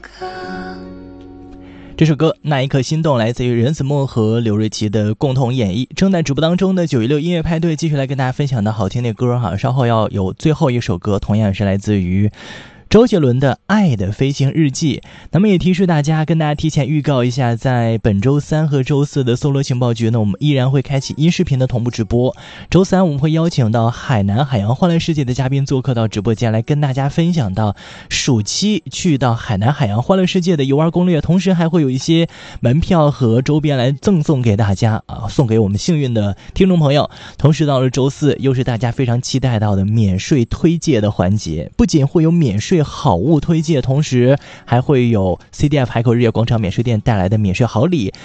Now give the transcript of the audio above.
这首歌《那一刻心动》来自于任子墨和刘瑞琦的共同演绎。正在直播当中的916音乐派对继续来跟大家分享的好听的歌哈，稍后要有最后一首歌，同样是来自于周杰伦的《爱的飞行日记》。那么也提示大家，跟大家提前预告一下，在本周3和周4的搜罗情报局呢，我们依然会开启音视频的同步直播。周3我们会邀请到海南海洋欢乐世界的嘉宾做客到直播间，来跟大家分享到暑期去到海南海洋欢乐世界的游玩攻略，同时还会有一些门票和周边来赠送给大家送给我们幸运的听众朋友。同时到了周4，又是大家非常期待到的免税推介的环节，不仅会有免税好物推介，同时还会有 CDF 海口日月广场免税店带来的免税好礼，